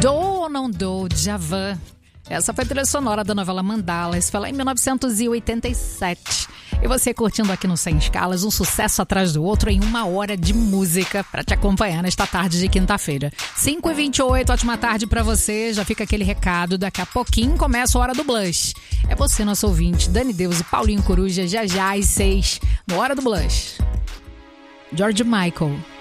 Dou ou não dou, Djavan. Essa foi a trilha sonora da novela Mandalas, foi lá em 1987. E você curtindo aqui no Sem Escalas, um sucesso atrás do outro em 1 hora de música para te acompanhar nesta tarde de quinta-feira. 5h28, ótima tarde para você. Já fica aquele recado, daqui a pouquinho começa a Hora do Blush. É você, nosso ouvinte, Dani Deus e Paulinho Coruja, já às 6, no Hora do Blush. George Michael.